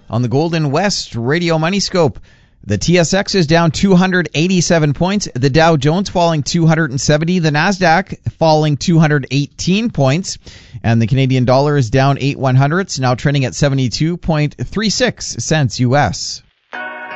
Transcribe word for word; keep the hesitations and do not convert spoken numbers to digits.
On the Golden West Radio Money Scope, the T S X is down two hundred eighty-seven points. The Dow Jones falling two hundred seventy. The Nasdaq falling two hundred eighteen points. And the Canadian dollar is down eight one hundredths, now trading at seventy-two point three six cents U S.